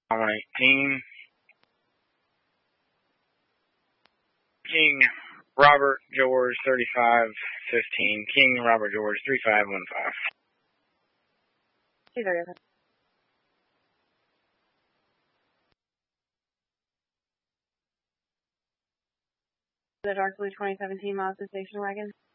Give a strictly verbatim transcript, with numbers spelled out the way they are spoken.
eighteen. King Robert George thirty-five fifteen. King Robert George three five one five. Two thirty. The Dark Blue twenty seventeen Mazda station wagon.